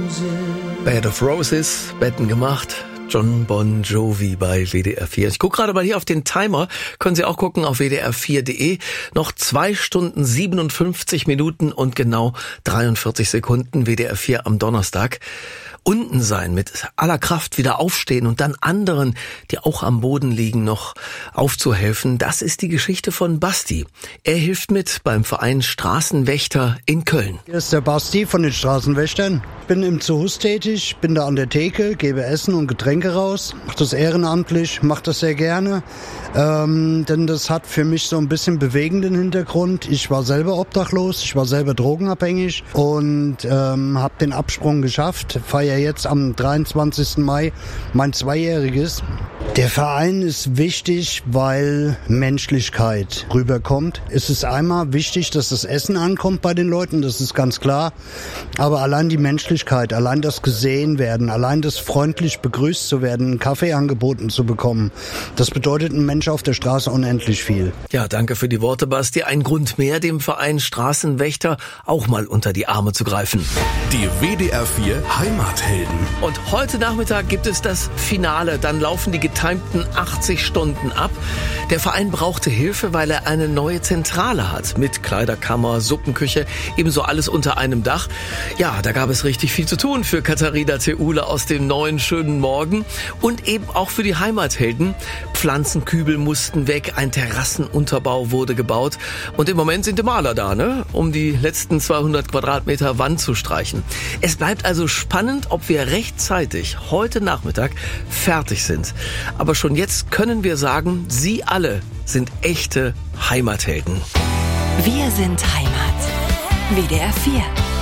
Bed of Roses, Betten gemacht. John Bon Jovi bei WDR 4. Ich gucke gerade mal hier auf den Timer. Können Sie auch gucken auf wdr4.de. Noch 2 Stunden 57 Minuten und genau 43 Sekunden. WDR 4 am Donnerstag. Unten sein, mit aller Kraft wieder aufstehen und dann anderen, die auch am Boden liegen, noch aufzuhelfen. Das ist die Geschichte von Basti. Er hilft mit beim Verein Straßenwächter in Köln. Hier ist der Basti von den Straßenwächtern. Ich bin im Zoos tätig, bin da an der Theke, gebe Essen und Getränke raus. Mache das ehrenamtlich, mache das sehr gerne. Denn das hat für mich so ein bisschen bewegenden Hintergrund. Ich war selber obdachlos, ich war selber drogenabhängig und habe den Absprung geschafft. Feiere jetzt am 23. Mai mein 2-jähriges. Der Verein ist wichtig, weil Menschlichkeit rüberkommt. Es ist einmal wichtig, dass das Essen ankommt bei den Leuten, das ist ganz klar. Aber allein die Menschlichkeit, allein das gesehen werden, allein das freundlich begrüßt zu werden, einen Kaffee angeboten zu bekommen, das bedeutet einem Menschen auf der Straße unendlich viel. Ja, danke für die Worte, Basti. Ein Grund mehr, dem Verein Straßenwächter auch mal unter die Arme zu greifen. Die WDR 4 Heimathelden. Und heute Nachmittag gibt es das Finale. Dann laufen die getimten 80 Stunden ab. Der Verein brauchte Hilfe, weil er eine neue Zentrale hat. Mit Kleiderkammer, Suppenküche, ebenso alles unter einem Dach. Ja, da gab es richtig viel zu tun für Katharina Theule aus dem neuen schönen Morgen. Und eben auch für die Heimathelden. Pflanzenkübel mussten weg, ein Terrassenunterbau wurde gebaut. Und im Moment sind die Maler da, um die letzten 200 Quadratmeter Wand zu streichen. Es bleibt also spannend, ob wir rechtzeitig heute Nachmittag fertig sind. Aber schon jetzt können wir sagen, Sie alle sind echte Heimathelden. Wir sind Heimat. WDR 4.